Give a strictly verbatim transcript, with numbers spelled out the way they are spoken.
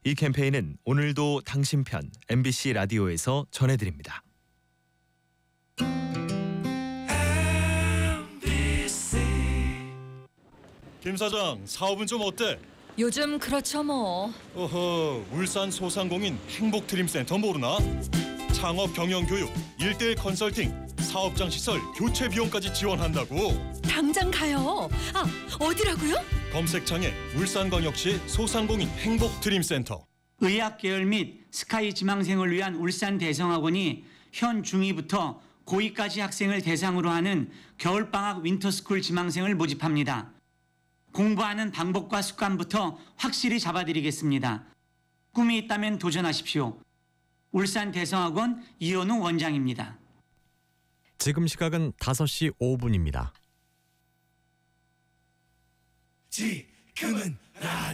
이 캠페인은 오늘도 당신 편 엠비씨 라디오에서 전해드립니다. 김 사장, 사업은 좀 어때? 요즘 그렇죠 뭐. 어허, 울산 소상공인 행복드림센터 모르나? 창업 경영 교육, 일대일 컨설팅, 사업장 시설, 교체 비용까지 지원한다고. 당장 가요. 아, 어디라고요? 검색창에 울산광역시 소상공인 행복드림센터. 의학 계열 및 스카이 지망생을 위한 울산 대성학원이 현 중이부터 고이까지 학생을 대상으로 하는 겨울방학 윈터스쿨 지망생을 모집합니다. 공부하는 방법과 습관부터 확실히 잡아드리겠습니다. 꿈이 있다면 도전하십시오. 울산 대성학원 이현우 원장입니다. 지금 시각은 다섯 시 오 분입니다. 지금은 라디오